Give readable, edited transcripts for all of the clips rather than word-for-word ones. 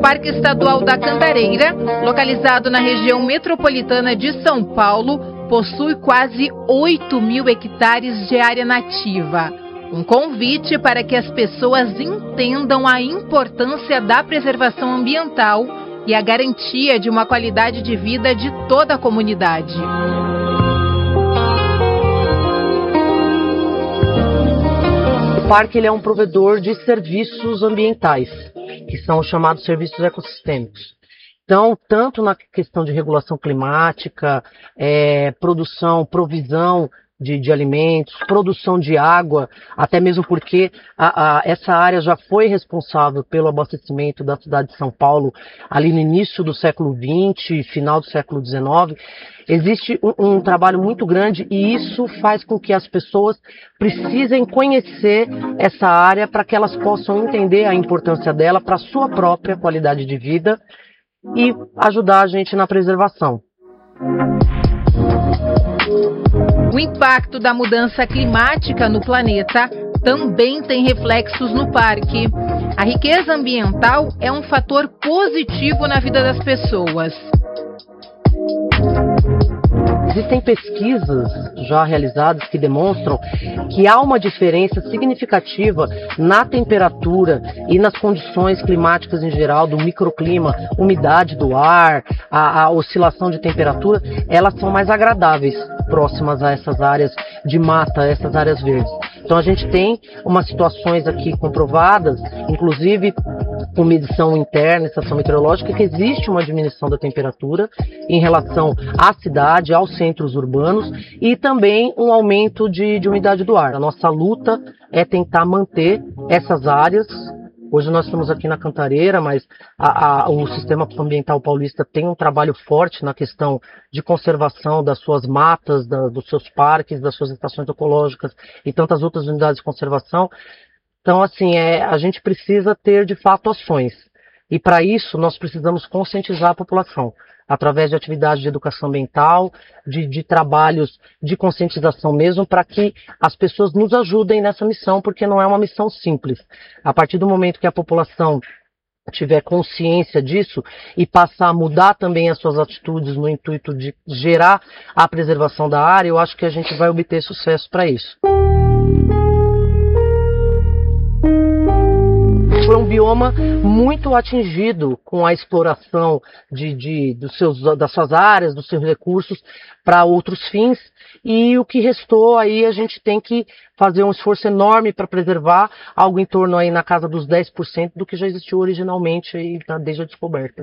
Parque Estadual da Cantareira, localizado na região metropolitana de São Paulo, possui quase 8.000 hectares de área nativa. Um convite para que as pessoas entendam a importância da preservação ambiental e a garantia de uma qualidade de vida de toda a comunidade. O parque ele é um provedor de serviços ambientais, que são os chamados serviços ecossistêmicos. Então, tanto na questão de regulação climática, provisão de alimentos, produção de água, até mesmo porque essa área já foi responsável pelo abastecimento da cidade de São Paulo ali no início do século XX, final do século XIX. Existe um trabalho muito grande e isso faz com que as pessoas precisem conhecer essa área para que elas possam entender a importância dela para a sua própria qualidade de vida e ajudar a gente na preservação. O impacto da mudança climática no planeta também tem reflexos no parque. A riqueza ambiental é um fator positivo na vida das pessoas. Existem pesquisas já realizadas que demonstram que há uma diferença significativa na temperatura e nas condições climáticas em geral, do microclima, umidade do ar, a oscilação de temperatura, elas são mais agradáveis próximas a essas áreas de mata, essas áreas verdes. Então a gente tem umas situações aqui comprovadas, inclusive com medição interna, estação meteorológica, que existe uma diminuição da temperatura em relação à cidade, aos centros urbanos e também um aumento de umidade do ar. A nossa luta é tentar manter essas áreas. Hoje nós estamos aqui na Cantareira, mas o Sistema Ambiental Paulista tem um trabalho forte na questão de conservação das suas matas, dos seus parques, das suas estações ecológicas e tantas outras unidades de conservação. Então, assim, a gente precisa ter, de fato, ações. E, para isso, nós precisamos conscientizar a população, através de atividades de educação ambiental, de trabalhos de conscientização mesmo, para que as pessoas nos ajudem nessa missão, porque não é uma missão simples. A partir do momento que a população tiver consciência disso e passar a mudar também as suas atitudes no intuito de gerar a preservação da área, eu acho que a gente vai obter sucesso para isso. Foi um bioma muito atingido com a exploração das suas áreas, dos seus recursos para outros fins, e o que restou aí a gente tem que fazer um esforço enorme para preservar algo em torno aí na casa dos 10% do que já existiu originalmente aí, desde a descoberta.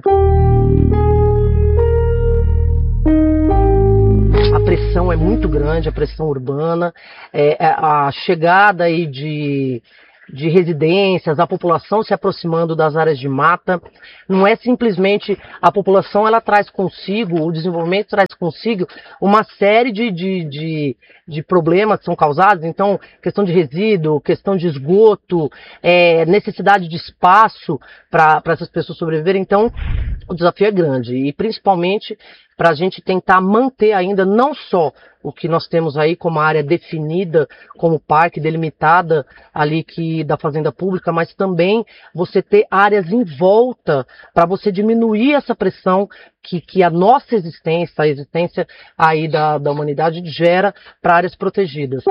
A pressão é muito grande, a pressão urbana, a chegada aí de residências, a população se aproximando das áreas de mata. Não é simplesmente a população, ela traz consigo, o desenvolvimento traz consigo uma série de problemas que são causados. Então, questão de resíduo, questão de esgoto, necessidade de espaço para essas pessoas sobreviverem. Então, o desafio é grande e principalmente para a gente tentar manter ainda não só o que nós temos aí como área definida como parque, delimitada ali da fazenda pública, mas também você ter áreas em volta para você diminuir essa pressão que a nossa existência, a existência aí da humanidade gera para áreas protegidas.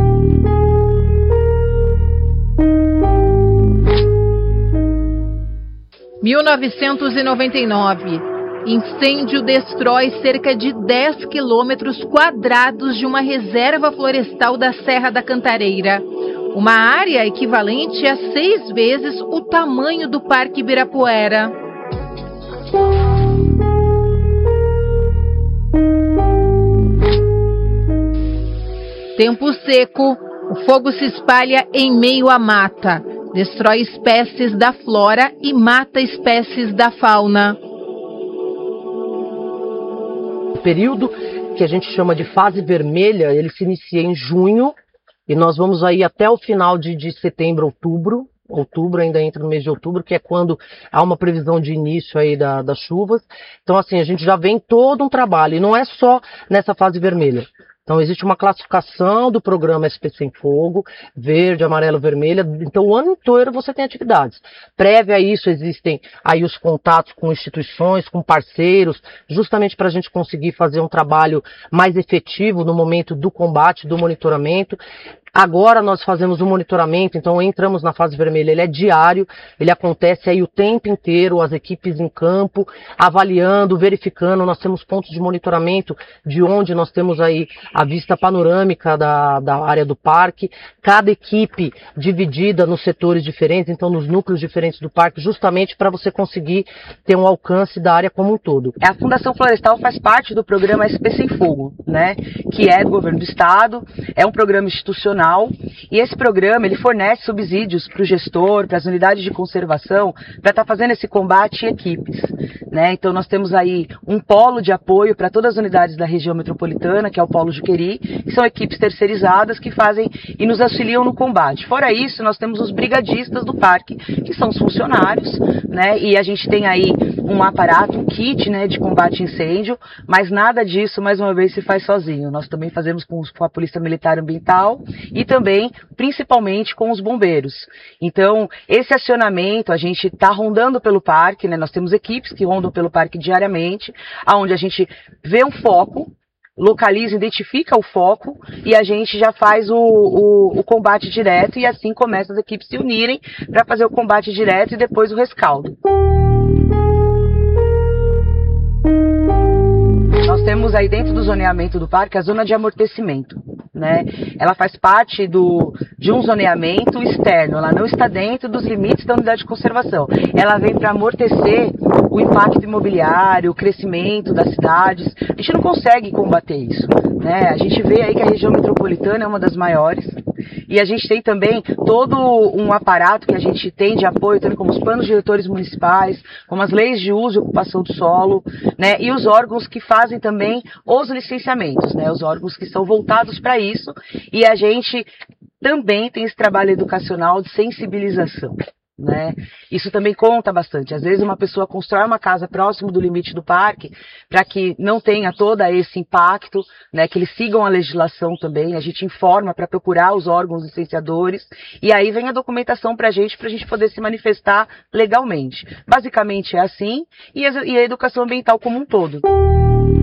Em 1999, incêndio destrói cerca de 10 quilômetros quadrados de uma reserva florestal da Serra da Cantareira, uma área equivalente a 6 vezes o tamanho do Parque Ibirapuera. Tempo seco, o fogo se espalha em meio à mata, destrói espécies da flora e mata espécies da fauna. O período que a gente chama de fase vermelha, ele se inicia em junho e nós vamos aí até o final de setembro, outubro. Outubro ainda entra no mês de outubro, que é quando há uma previsão de início aí das chuvas. Então, assim, a gente já vem todo um trabalho, e não é só nessa fase vermelha. Então existe uma classificação do programa SP Sem Fogo, verde, amarelo, vermelho. Então o ano inteiro você tem atividades. Prévia a isso existem aí os contatos com instituições, com parceiros, justamente para a gente conseguir fazer um trabalho mais efetivo no momento do combate, do monitoramento. Agora nós fazemos o monitoramento, então entramos na fase vermelha, ele é diário, ele acontece aí o tempo inteiro, as equipes em campo, avaliando, verificando, nós temos pontos de monitoramento de onde nós temos aí a vista panorâmica da área do parque, cada equipe dividida nos setores diferentes, então nos núcleos diferentes do parque, justamente para você conseguir ter um alcance da área como um todo. A Fundação Florestal faz parte do programa SP Sem Fogo, né, que é do governo do estado, é um programa institucional. E esse programa ele fornece subsídios para o gestor, para as unidades de conservação, para estar fazendo esse combate em equipes, né? Então nós temos aí um polo de apoio para todas as unidades da região metropolitana, que é o Polo Juqueri, que são equipes terceirizadas que fazem e nos auxiliam no combate. Fora isso, nós temos os brigadistas do parque, que são os funcionários, né? E a gente tem aí um aparato, um kit, né, de combate a incêndio, mas nada disso, mais uma vez, se faz sozinho. Nós também fazemos com a Polícia Militar Ambiental e também, principalmente, com os bombeiros. Então, esse acionamento, a gente está rondando pelo parque, né? Nós temos equipes que rondam pelo parque diariamente, onde a gente vê um foco, localiza, identifica o foco e a gente já faz o combate direto e assim começa as equipes se unirem para fazer o combate direto e depois o rescaldo. Nós temos aí dentro do zoneamento do parque a zona de amortecimento, né? Ela faz parte de um zoneamento externo, ela não está dentro dos limites da unidade de conservação. Ela vem para amortecer o impacto imobiliário, o crescimento das cidades. A gente não consegue combater isso, né? A gente vê aí que a região metropolitana é uma das maiores. E a gente tem também todo um aparato que a gente tem de apoio, tanto como os planos diretores municipais, como as leis de uso e ocupação do solo, né? E os órgãos que fazem também os licenciamentos, né? Os órgãos que são voltados para isso. E a gente também tem esse trabalho educacional de sensibilização, né? Isso também conta bastante. Às vezes uma pessoa constrói uma casa próximo do limite do parque para que não tenha todo esse impacto, né? Que eles sigam a legislação também. A gente informa para procurar os órgãos licenciadores e aí vem a documentação para a gente poder se manifestar legalmente. Basicamente é assim e a educação ambiental como um todo.